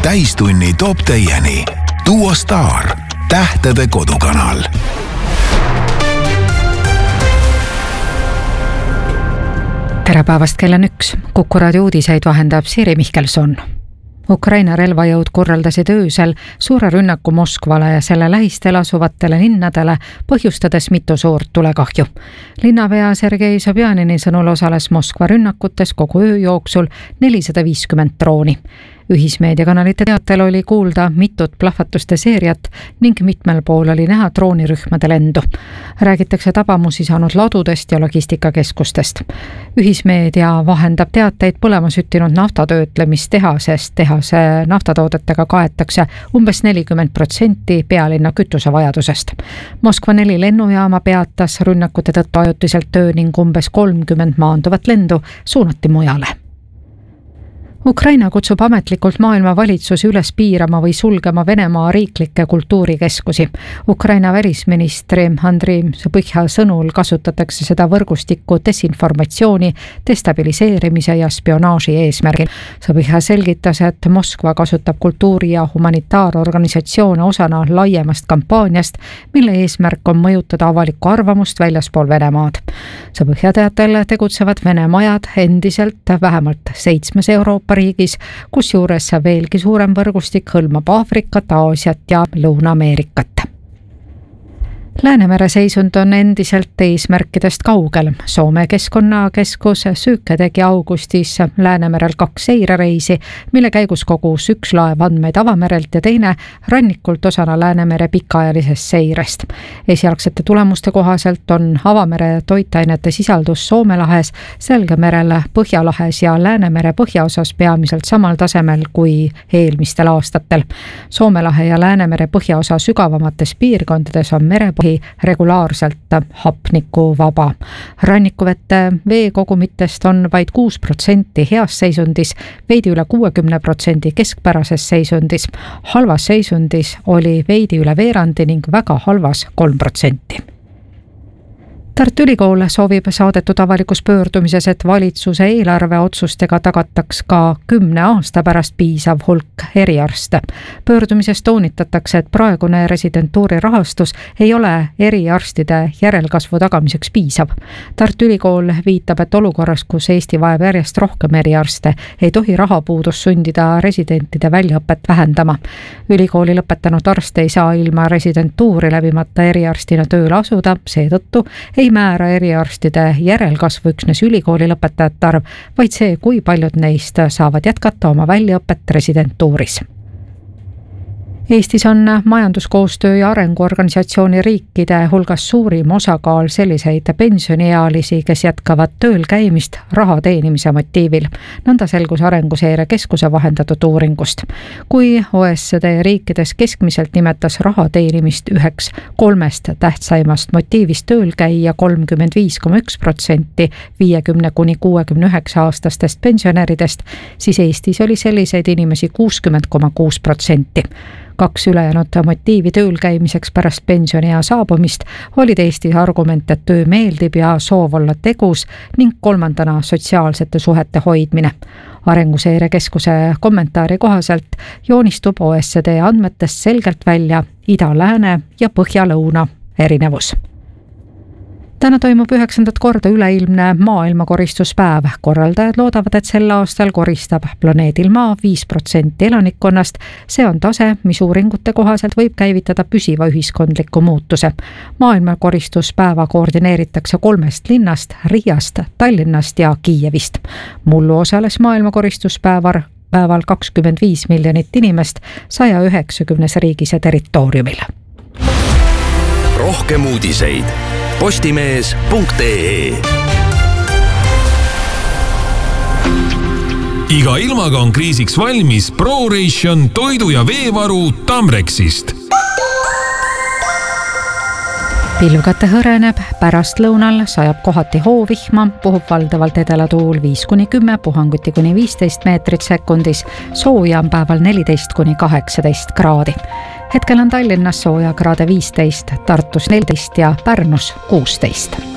täistunni toob teieni Duo Star, tähtede kodukanal. Tere päevast, kell on 1. Kuku raadio uudiseid vahendab Siiri Mihkelson. Ukraina relvajõud korraldasid öösel suure rünnaku Moskvale ja selle lähistel asuvatele linnadele, põhjustades mitu suurt tulekahju. Linnapea Sergei Sobjanini sõnul osales Moskva rünnakutes kogu öö jooksul 450 drooni. Ühismeediakanalite teatel oli kuulda mitut plahvatuste seeriat ning mitmel pool oli näha droonirühmade lendu. Räägitakse tabamusi saanud ladudest ja logistikakeskustest. Ühismeedia vahendab teateid põlema süttinud naftatöötlemistehasest. Tehase naftatoodetega kaetakse umbes 40% pealinna kütusevajadusest. Moskva 4 lennujaama peatas rünnakute tõttu ajutiselt töö ning umbes 30 maanduvat lendu suunati mujale. Ukraina kutsub ametlikult maailma valitsusi üles piirama või sulgema Venemaa riiklikke kultuurikeskusi. Ukraina välisministri Andriy Sybiha sõnul kasutatakse seda võrgustikku desinformatsiooni, destabiliseerimise ja spionaaži eesmärgil. Sybiha selgitas, et Moskva kasutab kultuuri- ja humanitaarorganisatsioone osana laiemast kampaaniast, mille eesmärk on mõjutada avalikku arvamust väljaspool Venemaad. Sybiha teatel tegutsevad Vene majad endiselt vähemalt 7 Euroopa riigis, kusjuures veelgi suurem võrgustik hõlmab Aafrikat, Aasiat ja Lõuna-Ameerikat. Läänemere seisund on endiselt eesmärkidest kaugel. Soome keskkonnakeskus Syyke tegi augustis Läänemerel 2 seirereisi, mille käigus kogus 1 laev andmeid avamerelt ja teine rannikult osana Läänemere pikaajalisest seirest. Esialgsete tulemuste kohaselt on avamere toitainete sisaldus Soome lahes, Selgemerel, Põhjalahes ja Läänemere põhjaosas peamiselt samal tasemel kui eelmistel aastatel. Soome lahe ja Läänemere põhjaosa sügavamates piirkondades on merepõhi regulaarselt hapnikuvaba. Rannikuvete veekogumitest on vaid 6% heas seisundis, veidi üle 60% keskpärases seisundis. Halvas seisundis oli veidi üle veerandi ning väga halvas 3%. Tartu Ülikool soovib saadetud avalikus pöördumises, et valitsuse eelarve otsustega tagataks ka 10 aasta pärast piisav hulk eriarste. Pöördumises toonitatakse, et praegune residentuuri rahastus ei ole eriarstide järelkasvu tagamiseks piisav. Tartu Ülikool viitab, et olukorras, kus Eesti vajab järjest rohkem eriarste, ei tohi rahapuudus sundida residentide väljaõpet vähendama. Ülikooli lõpetanud arst ei saa ilma residentuuri läbimata eriarstina tööle asuda, seetõttu ei määra eriarstide järelkasvu üksnes ülikooli lõpetajate arv, vaid see, kui paljud neist saavad jätkata oma väljaõpet residentuuris. Eestis on majanduskoostöö ja arenguorganisatsiooni riikide hulgas suurim osakaal selliseid pensioniealisi, kes jätkavad tööl käimist raha teenimise motiivil. Nõnda selgus Arenguseire Keskuse vahendatud uuringust. Kui OECD riikides keskmiselt nimetas raha teenimist üheks 3 tähtsaimast motiivist tööl käia 35,1% 50–69 aastastest pensionäridest, siis Eestis oli selliseid inimesi 60,6%. 2 ülejäänud motiivi tööl käimiseks pärast pensioniea saabumist olid Eestis argument, et töö meeldib ja soov olla tegus ning 3. sotsiaalsete suhete hoidmine. Arenguseire Keskuse kommentaari kohaselt joonistub OECD andmetest selgelt välja ida-lääne ja põhja-lõuna erinevus. Täna toimub 9. korda üleilmne maailmakoristuspäev. Korraldajad loodavad, et sel aastal koristab planeedil Maa 5% elanikkonnast. See on tase, mis uuringute kohaselt võib käivitada püsiva ühiskondliku muutuse. Maailmakoristuspäeva koordineeritakse 3 linnast, Riiast, Tallinnast ja Kiievist. Mullu osales maailmakoristuspäeval 25 miljonit inimest 190 riigis ja territooriumil. Rohkem uudiseid postimees.ee. Iga ilmaga on kriisiks valmis ProRation toidu- ja veevaru Tamrexist. Pilvkate hõreneb, pärastlõunal sajab kohati hoovihma, puhub valdavalt edelatuul 5–10, puhanguti kuni 15 meetrit sekundis, sooja on päeval 14–18 kraadi. Hetkel on Tallinnas sooja kraade 15, Tartus 14 ja Pärnus 16.